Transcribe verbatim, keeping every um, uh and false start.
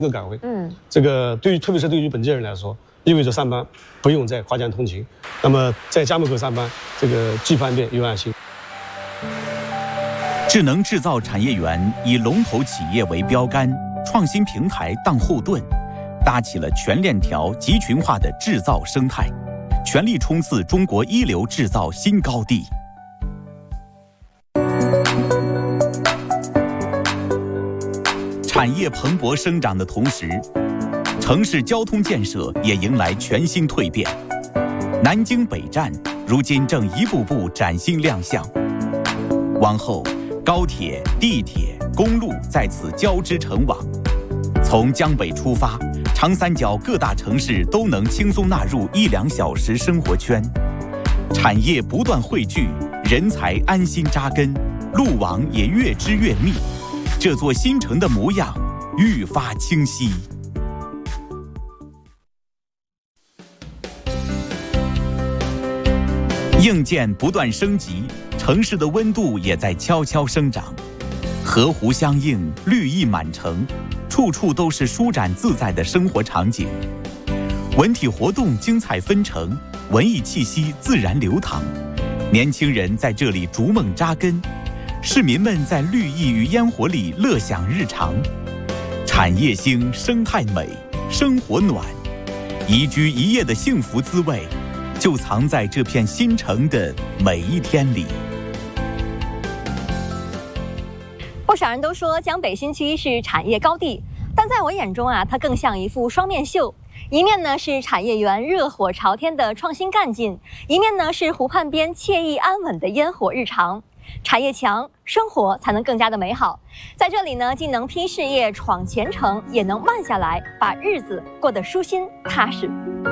一个岗位。嗯，这个对于特别是对于本地人来说，意味着上班不用再划江通勤，那么在家门口上班，这个既方便又安心。 智能制造产业园以龙头企业为标杆，创新平台当后盾，搭起了全链条集群化的制造生态，全力冲刺中国一流制造新高地。产业蓬勃生长的同时，城市交通建设也迎来全新蜕变。南京北站如今正一步步崭新亮相，往后高铁、地铁、公路在此交织成网。从江北出发，长三角各大城市都能轻松纳入一两小时生活圈。产业不断汇聚，人才安心扎根，路网也越织越密，这座新城的模样愈发清晰。硬件不断升级，城市的温度也在悄悄生长。河湖相映，绿意满城，处处都是舒展自在的生活场景。文体活动精彩纷呈，文艺气息自然流淌。年轻人在这里逐梦扎根，市民们在绿意与烟火里乐享日常。产业兴，生态美，生活暖，宜居一夜的幸福滋味就藏在这片新城的每一天里。 不少人都说江北新区是产业高地，但在我眼中啊，它更像一副双面绣。一面呢是产业园热火朝天的创新干劲，一面呢是湖畔边惬意安稳的烟火日常。产业强，生活才能更加的美好。在这里呢，既能拼事业、闯前程，也能慢下来，把日子过得舒心踏实。